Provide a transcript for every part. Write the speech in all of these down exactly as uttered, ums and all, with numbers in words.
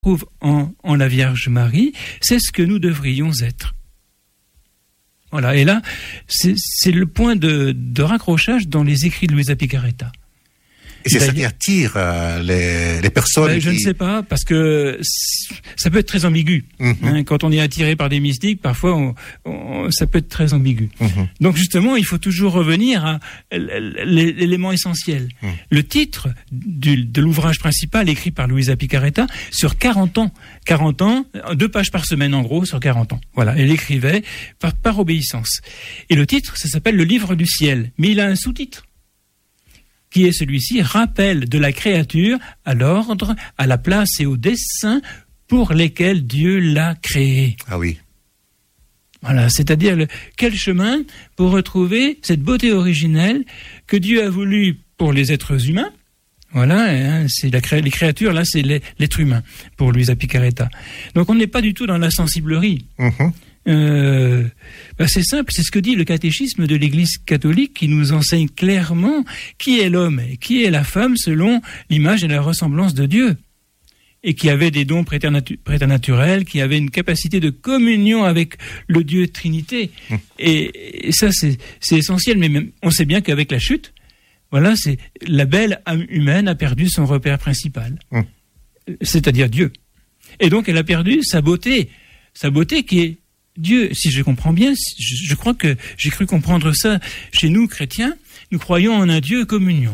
trouve en, en la Vierge Marie, c'est ce que nous devrions être. Voilà, et là, c'est, c'est le point de, de raccrochage dans les écrits de Luisa Picarreta. Et c'est ça qui attire euh, les, les personnes ben, qui... Je ne sais pas, parce que ça peut être très ambigu. Mm-hmm. Hein, quand on est attiré par des mystiques, parfois, on, on, ça peut être très ambigu. Mm-hmm. Donc justement, il faut toujours revenir à l'élément essentiel. Mm. Le titre du, de l'ouvrage principal, écrit par Luisa Picarreta, sur quarante ans. quarante ans, deux pages par semaine en gros, sur quarante ans. Voilà, elle écrivait par, par obéissance. Et le titre, ça s'appelle Le Livre du Ciel. Mais il a un sous-titre, qui est celui-ci, rappel de la créature à l'ordre, à la place et au dessein pour lesquels Dieu l'a créé. Ah oui. Voilà, c'est-à-dire le, quel chemin pour retrouver cette beauté originelle que Dieu a voulu pour les êtres humains. Voilà, hein, c'est la cré- les créatures, là, c'est les, l'être humain, pour Luisa Picarreta. Donc on n'est pas du tout dans la sensiblerie. Mm-hmm. Euh, ben c'est simple, c'est ce que dit le catéchisme de l'Église catholique qui nous enseigne clairement qui est l'homme et qui est la femme selon l'image et la ressemblance de Dieu, et qui avait des dons préternatu- préternaturels, qui avait une capacité de communion avec le Dieu Trinité. Mmh. Et, et ça, c'est, c'est essentiel. Mais même, on sait bien qu'avec la chute, voilà, c'est la belle âme humaine a perdu son repère principal, mmh. c'est-à-dire Dieu. Et donc, elle a perdu sa beauté, sa beauté qui est Dieu. Si je comprends bien, je, je crois que j'ai cru comprendre ça chez nous, chrétiens, nous croyons en un Dieu communion.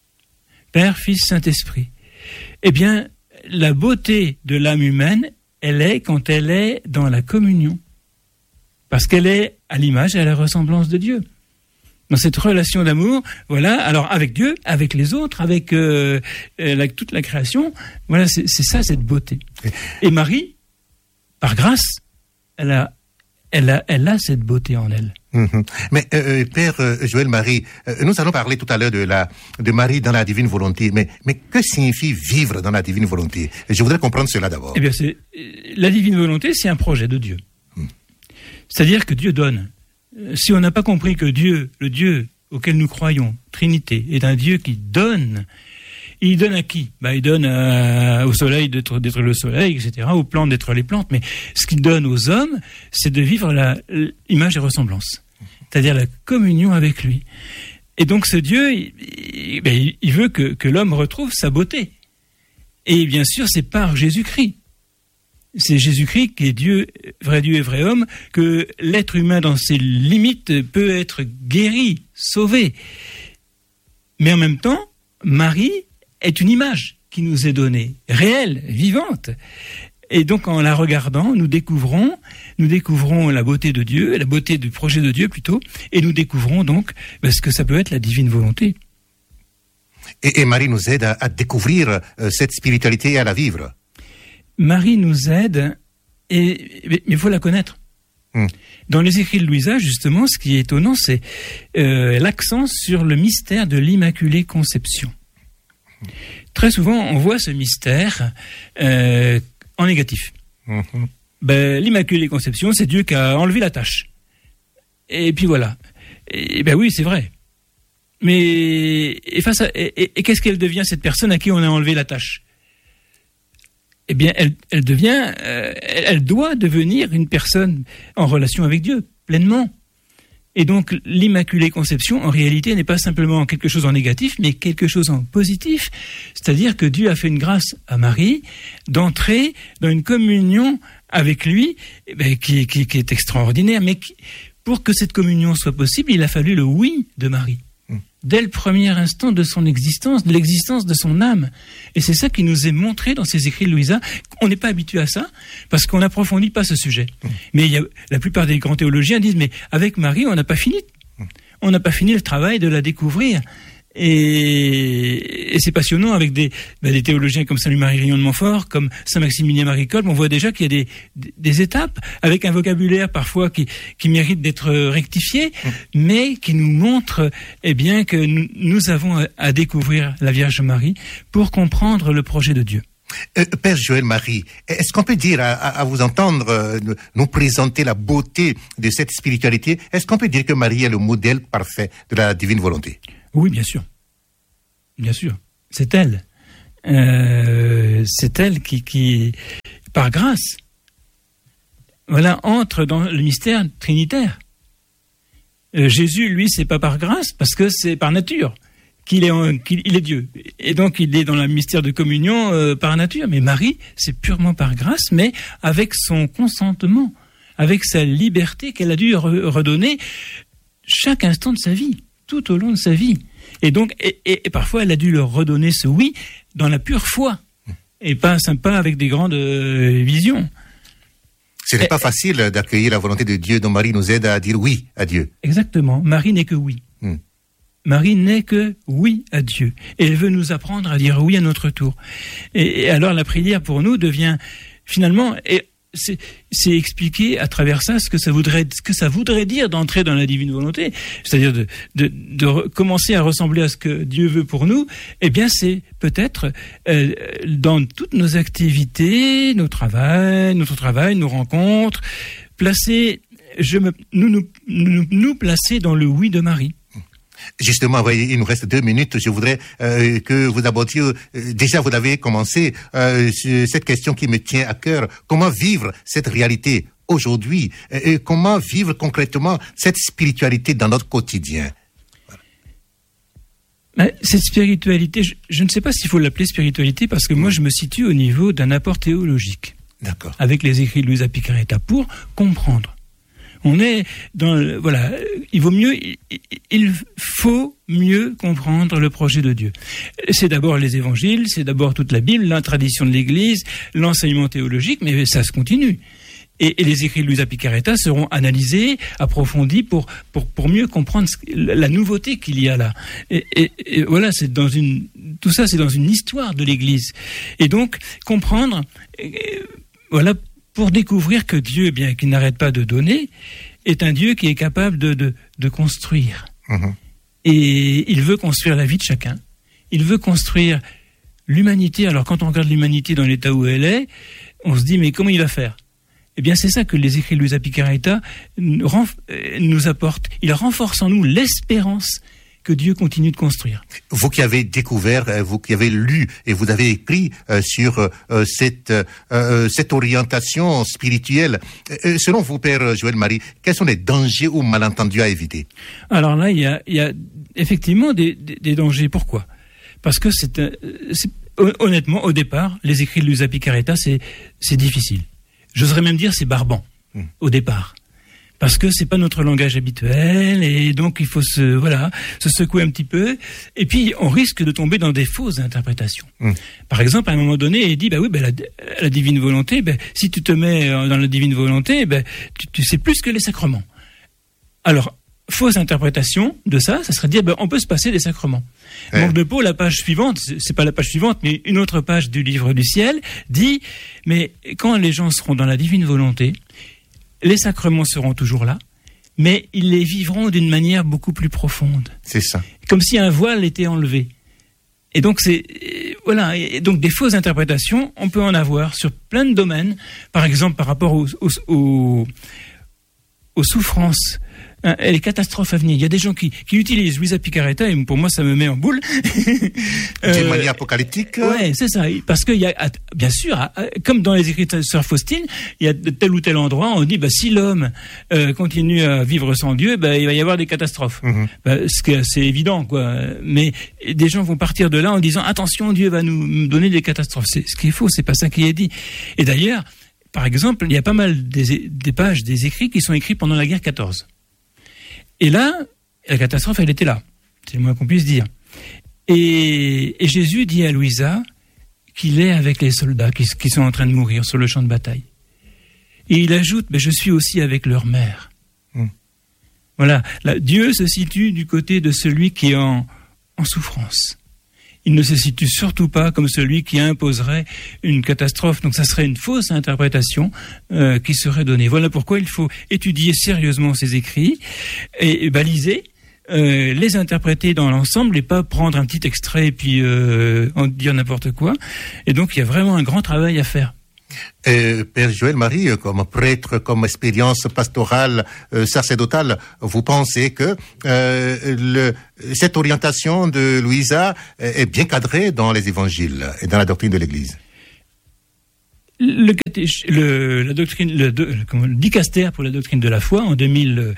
Père, Fils, Saint-Esprit. Eh bien, la beauté de l'âme humaine, elle est quand elle est dans la communion. Parce qu'elle est à l'image et à la ressemblance de Dieu. Dans cette relation d'amour, voilà, alors avec Dieu, avec les autres, avec euh, la, toute la création, voilà, c'est, c'est ça, cette beauté. Et Marie, par grâce, elle a Elle a, elle a cette beauté en elle. Mmh. Mais euh, Père euh, Joël Marie, euh, nous allons parler tout à l'heure de la de Marie dans la divine volonté. Mais mais que signifie vivre dans la divine volonté? Je voudrais comprendre cela d'abord. Eh bien, c'est la divine volonté, c'est un projet de Dieu. Mmh. C'est-à-dire que Dieu donne. Si on n'a pas compris que Dieu, le Dieu auquel nous croyons, Trinité, est un Dieu qui donne. Il donne à qui? Bah, il donne à, au soleil d'être, d'être le soleil, et cetera, aux plantes d'être les plantes. Mais ce qu'il donne aux hommes, c'est de vivre la, l'image et ressemblance. C'est-à-dire la communion avec lui. Et donc ce Dieu, il, il, il veut que, que l'homme retrouve sa beauté. Et bien sûr, c'est par Jésus-Christ. C'est Jésus-Christ qui est Dieu, vrai Dieu et vrai homme, que l'être humain dans ses limites peut être guéri, sauvé. Mais en même temps, Marie est une image qui nous est donnée, réelle, vivante. Et donc, en la regardant, nous découvrons, nous découvrons la beauté de Dieu, la beauté du projet de Dieu plutôt, et nous découvrons donc ce que ça peut être la divine volonté. Et, et Marie nous aide à, à découvrir euh, cette spiritualité et à la vivre. Marie nous aide, et, mais il faut la connaître. Hum. Dans les écrits de Luisa, justement, ce qui est étonnant, c'est euh, l'accent sur le mystère de l'Immaculée Conception. Très souvent, on voit ce mystère euh, en négatif. Mmh. Ben, l'Immaculée Conception, c'est Dieu qui a enlevé la tâche. Et puis voilà. Et ben oui, c'est vrai. Mais et face à, et, et qu'est-ce qu'elle devient, cette personne à qui on a enlevé la tâche? Eh bien, elle, elle devient, euh, elle, elle doit devenir une personne en relation avec Dieu, pleinement. Et donc, l'Immaculée Conception, en réalité, n'est pas simplement quelque chose en négatif, mais quelque chose en positif. C'est-à-dire que Dieu a fait une grâce à Marie d'entrer dans une communion avec lui, eh bien, qui, qui, qui est extraordinaire. Mais qui, pour que cette communion soit possible, il a fallu le oui de Marie. Dès le premier instant de son existence, de l'existence de son âme. Et c'est ça qui nous est montré dans ces écrits de Luisa. On n'est pas habitué à ça, parce qu'on n'approfondit pas ce sujet. Mmh. Mais il y a, la plupart des grands théologiens disent, mais avec Marie, on n'a pas fini. Mmh. On n'a pas fini le travail de la découvrir. Et, et c'est passionnant avec des, ben des théologiens comme Saint-Louis-Marie Grignon de Montfort, comme Saint-Maximilien-Marie Kolb. On voit déjà qu'il y a des, des, des étapes avec un vocabulaire parfois qui, qui mérite d'être rectifié, mmh. mais qui nous montre eh bien, que nous, nous avons à, à découvrir la Vierge Marie pour comprendre le projet de Dieu. Euh, Père Joël Marie, est-ce qu'on peut dire, à, à vous entendre euh, nous présenter la beauté de cette spiritualité, est-ce qu'on peut dire que Marie est le modèle parfait de la divine volonté? Oui, bien sûr. Bien sûr. C'est elle. Euh, c'est elle qui, qui, par grâce, voilà, entre dans le mystère trinitaire. Euh, Jésus, lui, c'est pas par grâce, parce que c'est par nature qu'il est, en, qu'il il est Dieu. Et donc, il est dans le mystère de communion euh, par nature. Mais Marie, c'est purement par grâce, mais avec son consentement, avec sa liberté qu'elle a dû re- redonner chaque instant de sa vie, tout au long de sa vie. Et donc, et, et, et parfois, elle a dû leur redonner ce oui dans la pure foi, et pas sympa avec des grandes euh, visions. Ce n'est pas facile d'accueillir la volonté de Dieu, dont Marie nous aide à dire oui à Dieu. Exactement. Marie n'est que oui. Hmm. Marie n'est que oui à Dieu. Et elle veut nous apprendre à dire oui à notre tour. Et, et alors la prière pour nous devient finalement... Et, C'est, c'est expliquer à travers ça ce que ça voudrait, ce que ça voudrait dire d'entrer dans la divine volonté, c'est-à-dire de, de, de re, commencer à ressembler à ce que Dieu veut pour nous. Eh bien, c'est peut-être euh, dans toutes nos activités, nos travails, notre travail, nos rencontres, placer, je me, nous, nous, nous, nous placer dans le oui de Marie. Justement, il nous reste deux minutes. Je voudrais euh, que vous abordiez, euh, déjà vous avez commencé euh, cette question qui me tient à cœur. Comment vivre cette réalité aujourd'hui et comment vivre concrètement cette spiritualité dans notre quotidien? Mais cette spiritualité, je, je ne sais pas s'il faut l'appeler spiritualité parce que moi je me situe au niveau d'un apport théologique. D'accord. Avec les écrits de Luisa Picaretta pour comprendre. On est dans le, voilà, il vaut mieux, il, il faut mieux comprendre le projet de Dieu. C'est d'abord les évangiles, c'est d'abord toute la Bible, la tradition de l'Église, l'enseignement théologique, mais ça se continue. Et, et les écrits de Luisa Picaretta seront analysés, approfondis pour pour pour mieux comprendre la nouveauté qu'il y a là. Et, et, et voilà, c'est dans une, tout ça, c'est dans une histoire de l'Église. Et donc comprendre, et, voilà. Pour découvrir que Dieu, bien qu'il n'arrête pas de donner, est un Dieu qui est capable de, de, de construire. Mmh. Et il veut construire la vie de chacun. Il veut construire l'humanité. Alors quand on regarde l'humanité dans l'état où elle est, on se dit, mais comment il va faire? Eh bien, c'est ça que les écrits de Luisa Picaretta nous apportent. Il renforce en nous l'espérance que Dieu continue de construire. Vous qui avez découvert, vous qui avez lu et vous avez écrit euh, sur euh, cette euh, cette orientation spirituelle, euh, selon vous, Père Joël Marie, quels sont les dangers ou malentendus à éviter? Alors là, il y a, il y a effectivement des, des, des dangers. Pourquoi? Parce que c'est, c'est honnêtement, au départ, les écrits de Luisa Picaretta, c'est c'est difficile. J'oserais même dire c'est barbant mmh. au départ. Parce que c'est pas notre langage habituel et donc il faut se voilà se secouer un petit peu et puis on risque de tomber dans des fausses interprétations. Mmh. Par exemple, à un moment donné, il dit bah oui, bah, la, la divine volonté, bah, si tu te mets dans la divine volonté, bah, tu, tu sais plus que les sacrements. Alors fausse interprétation de ça, ça serait de dire bah, on peut se passer des sacrements. Ouais. Manque de peau, la page suivante, c'est pas la page suivante, mais une autre page du livre du ciel dit mais quand les gens seront dans la divine volonté, les sacrements seront toujours là, mais ils les vivront d'une manière beaucoup plus profonde. C'est ça. Comme si un voile était enlevé. Et donc, c'est, voilà. Et donc, des fausses interprétations, on peut en avoir sur plein de domaines. Par exemple, par rapport aux, aux, aux, aux souffrances hein, et les catastrophes à venir. Il y a des gens qui, qui utilisent Luisa Picaretta, et pour moi, ça me met en boule. euh, D'une manière apocalyptique. Ouais, c'est ça. Parce qu'il y a, bien sûr, comme dans les écrits de Sœur Faustine, il y a tel ou tel endroit, on dit, bah, si l'homme euh, continue à vivre sans Dieu, bah, il va y avoir des catastrophes. Mm-hmm. Bah, ce que c'est évident, quoi. Mais des gens vont partir de là en disant, attention, Dieu va nous donner des catastrophes. C'est ce qui est faux, c'est pas ça qui est dit. Et d'ailleurs, par exemple, il y a pas mal des, des pages, des écrits qui sont écrits pendant la guerre quatorze. Et là, la catastrophe, elle était là. C'est le moins qu'on puisse dire. Et, et Jésus dit à Luisa qu'il est avec les soldats qui, qui sont en train de mourir sur le champ de bataille. Et il ajoute, mais je suis aussi avec leur mère. Mmh. Voilà. Là, Dieu se situe du côté de celui qui est en, en souffrance. Il ne se situe surtout pas comme celui qui imposerait une catastrophe. Donc ça serait une fausse interprétation euh, qui serait donnée. Voilà pourquoi il faut étudier sérieusement ces écrits et, et baliser, euh, les interpréter dans l'ensemble et pas prendre un petit extrait et puis euh, en dire n'importe quoi. Et donc il y a vraiment un grand travail à faire. Euh, Père Joël Marie, comme prêtre, comme expérience pastorale, euh, sacerdotale, vous pensez que euh, le, cette orientation de Louisa est bien cadrée dans les évangiles et dans la doctrine de l'Église? Le, catéch, le, la doctrine, le, le, le dicaster pour la doctrine de la foi en deux mille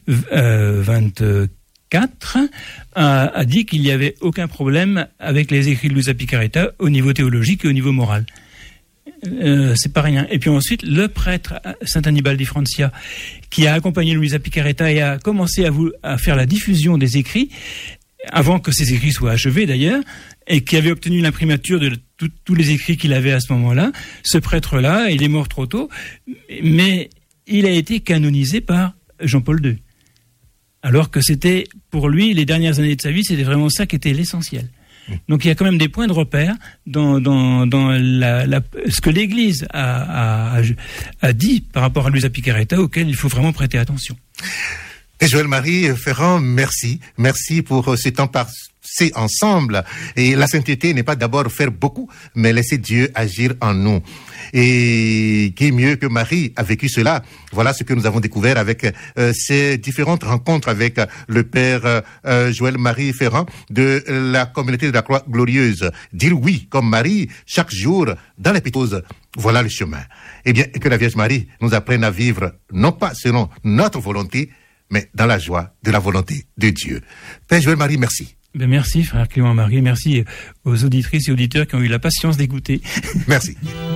vingt-quatre a, a dit qu'il n'y avait aucun problème avec les écrits de Luisa Picarreta au niveau théologique et au niveau moral. Euh, c'est pas rien. Et puis ensuite, le prêtre Saint Annibal di Francia, qui a accompagné Luisa Picarreta et a commencé à, vous, à faire la diffusion des écrits, avant que ces écrits soient achevés d'ailleurs, et qui avait obtenu l'imprimature de tout, tous les écrits qu'il avait à ce moment-là, ce prêtre-là, il est mort trop tôt, mais il a été canonisé par Jean-Paul deux. Alors que c'était, pour lui, les dernières années de sa vie, c'était vraiment ça qui était l'essentiel. Donc il y a quand même des points de repère dans, dans, dans la, la, ce que l'Église a, a, a dit par rapport à Luisa Picarreta, auquel il faut vraiment prêter attention. Et Joël Marie Ferrand, merci. Merci pour ce temps passé ensemble. Et la sainteté n'est pas d'abord faire beaucoup, mais laisser Dieu agir en nous. Et qui est mieux que Marie a vécu cela? Voilà ce que nous avons découvert avec euh, ces différentes rencontres avec euh, le Père euh, Joël Marie Ferrand de la communauté de la Croix Glorieuse. Dire oui, comme Marie, chaque jour, dans les pétoses. Voilà le chemin. Eh bien, que la Vierge Marie nous apprenne à vivre, non pas selon notre volonté, mais dans la joie de la volonté de Dieu. Père Joël Marie, merci. Ben merci, frère Clément Marie. Merci aux auditrices et auditeurs qui ont eu la patience d'écouter. Merci.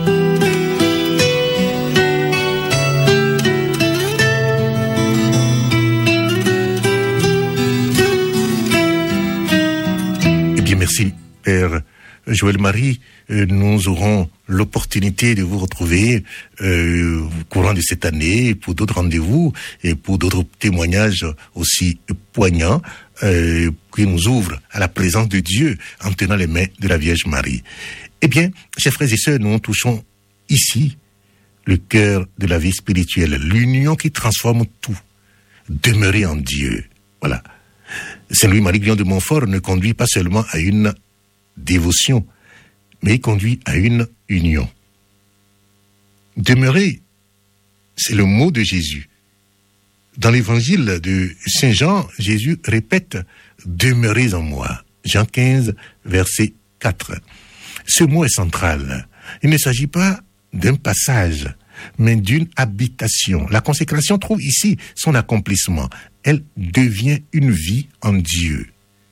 Eh bien, merci, Père Joël Marie. Nous aurons l'opportunité de vous retrouver euh, au courant de cette année pour d'autres rendez-vous et pour d'autres témoignages aussi poignants euh, qui nous ouvrent à la présence de Dieu en tenant les mains de la Vierge Marie. Eh bien, chers frères et sœurs, nous touchons ici le cœur de la vie spirituelle, l'union qui transforme tout, demeurer en Dieu. Voilà. Saint Louis-Marie Guillon de Montfort ne conduit pas seulement à une dévotion, mais il conduit à une union. Demeurer, c'est le mot de Jésus. Dans l'évangile de Saint Jean, Jésus répète « Demeurez en moi ». Jean quinze, verset quatre. Ce mot est central. Il ne s'agit pas d'un passage, mais d'une habitation. La consécration trouve ici son accomplissement. Elle devient une vie en Dieu.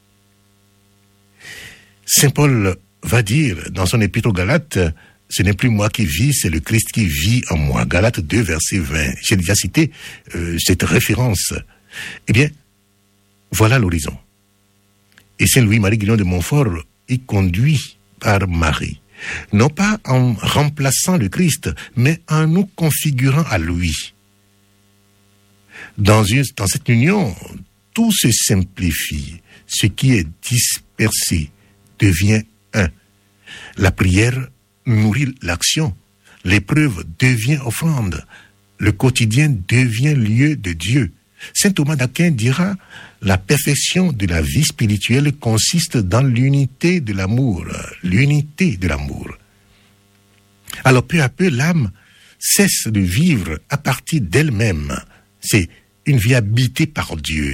Saint Paul va dire dans son épître aux Galates, ce n'est plus moi qui vis, c'est le Christ qui vit en moi. Galates deux, verset vingt. J'ai déjà cité euh, cette référence. Eh bien, voilà l'horizon. Et Saint Louis-Marie Guillon de Montfort est conduit par Marie. Non pas en remplaçant le Christ, mais en nous configurant à lui. Dans, une, dans cette union, tout se simplifie. Ce qui est dispersé devient un. La prière nourrit l'action. L'épreuve devient offrande. Le quotidien devient lieu de Dieu. Saint Thomas d'Aquin dira « La perfection de la vie spirituelle consiste dans l'unité de l'amour. » L'unité de l'amour. Alors peu à peu, l'âme cesse de vivre à partir d'elle-même. C'est une vie habitée par Dieu.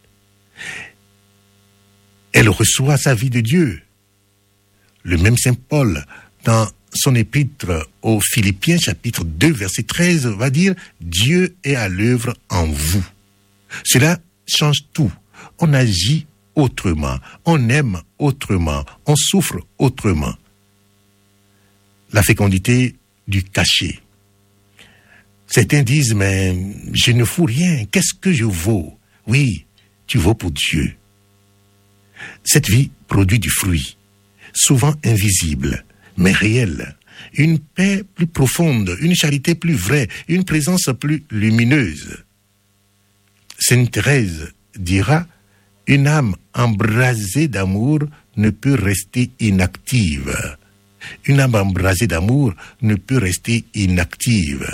Elle reçoit sa vie de Dieu. Le même Saint Paul, dans son épître aux Philippiens, chapitre deux, verset treize, va dire « Dieu est à l'œuvre en vous ». Cela change tout. On agit autrement, on aime autrement, on souffre autrement. La fécondité du cachet. Certains disent « Mais je ne fous rien, qu'est-ce que je vaux ?» Oui, tu vaux pour Dieu. Cette vie produit du fruit, souvent invisible, mais réel, une paix plus profonde, une charité plus vraie, une présence plus lumineuse. Sainte Thérèse dira, une âme embrasée d'amour ne peut rester inactive. Une âme embrasée d'amour ne peut rester inactive.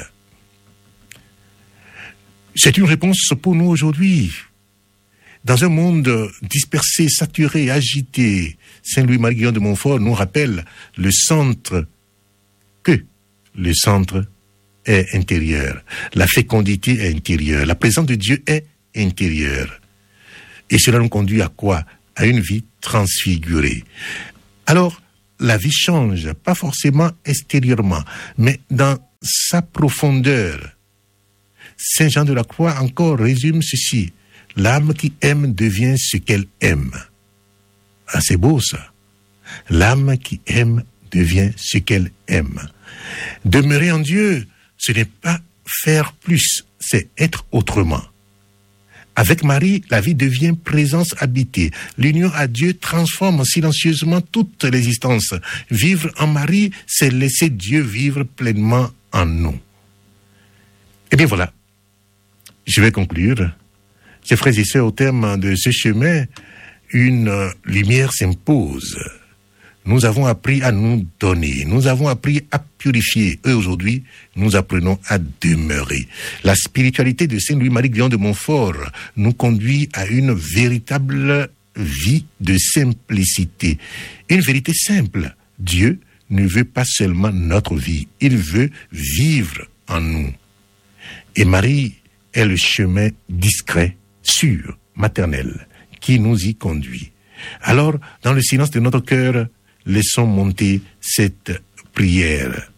C'est une réponse pour nous aujourd'hui. Dans un monde dispersé, saturé, agité, Saint Louis-Marie Guillon de Montfort nous rappelle le centre que le centre est intérieur. La fécondité est intérieure. La présence de Dieu est intérieure. Et cela nous conduit à quoi? À une vie transfigurée. Alors, la vie change, pas forcément extérieurement, mais dans sa profondeur. Saint Jean de la Croix encore résume ceci. L'âme qui aime devient ce qu'elle aime. Ah, c'est beau ça. L'âme qui aime devient ce qu'elle aime. Demeurer en Dieu, ce n'est pas faire plus, c'est être autrement. Avec Marie, la vie devient présence habitée. L'union à Dieu transforme silencieusement toute l'existence. Vivre en Marie, c'est laisser Dieu vivre pleinement en nous. Eh bien voilà, je vais conclure. Chers frères et sœurs, au terme de ce chemin, une lumière s'impose. Nous avons appris à nous donner, nous avons appris à purifier. Et aujourd'hui, nous apprenons à demeurer. La spiritualité de Saint Louis-Marie Guillaume de Montfort nous conduit à une véritable vie de simplicité. Une vérité simple. Dieu ne veut pas seulement notre vie, il veut vivre en nous. Et Marie est le chemin discret, sûr, maternel, qui nous y conduit. Alors, dans le silence de notre cœur, laissons monter cette prière.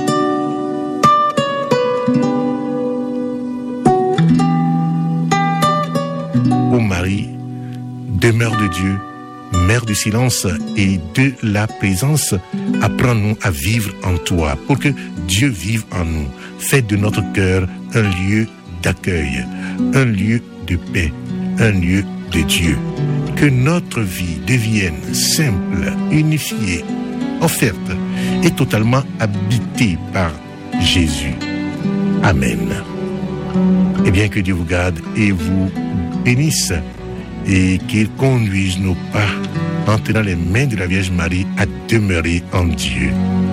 Ô Marie, demeure de Dieu, mère du silence et de la présence, apprends-nous à vivre en toi, pour que Dieu vive en nous. Fais de notre cœur un lieu d'accueil, un lieu de paix, un lieu de Dieu. Que notre vie devienne simple, unifiée, offerte et totalement habitée par Jésus. Amen. Eh bien, que Dieu vous garde et vous bénisse et qu'il conduise nos pas en tenant les mains de la Vierge Marie à demeurer en Dieu.